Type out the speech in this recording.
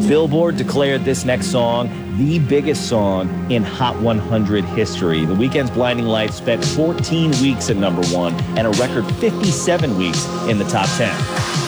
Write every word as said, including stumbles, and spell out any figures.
Billboard declared this next song the biggest song in Hot one hundred history. The Weeknd's Blinding Lights spent fourteen weeks at number one and a record fifty-seven weeks in the top ten.